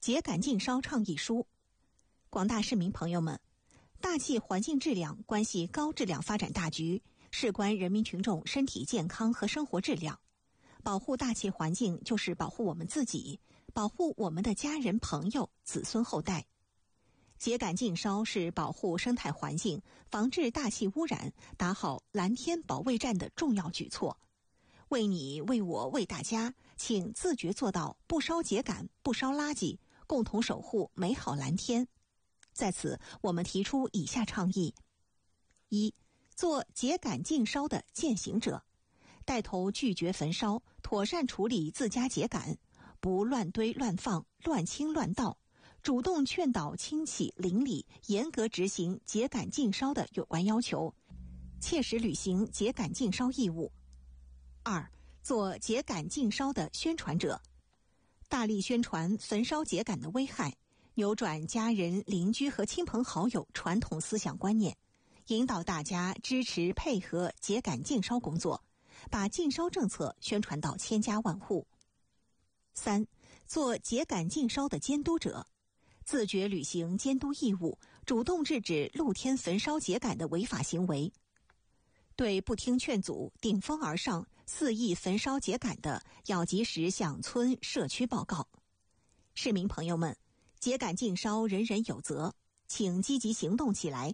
秸秆禁烧倡议书。广大市民朋友们，大气环境质量关系高质量发展大局，事关人民群众身体健康和生活质量。保护大气环境就是保护我们自己，保护我们的家人、朋友、子孙后代。秸秆禁烧是保护生态环境、防治大气污染、打好蓝天保卫战的重要举措。为你、为我、为大家，请自觉做到不烧秸秆、不烧垃圾，共同守护美好蓝天。在此，我们提出以下倡议：一、做秸秆禁烧的践行者，带头拒绝焚烧，妥善处理自家秸秆，不乱堆乱放、乱倾乱倒，主动劝导亲戚邻里严格执行秸秆禁烧的有关要求，切实履行秸秆禁烧义务。二、做秸秆禁烧的宣传者，大力宣传焚烧秸秆的危害，扭转家人、邻居和亲朋好友传统思想观念，引导大家支持配合秸秆禁烧工作，把禁烧政策宣传到千家万户。三、做秸秆禁烧的监督者，自觉履行监督义务，主动制止露天焚烧秸秆的违法行为。对不听劝阻、顶风而上、肆意焚烧秸秆的，要及时向村社区报告。市民朋友们，秸秆禁烧人人有责，请积极行动起来，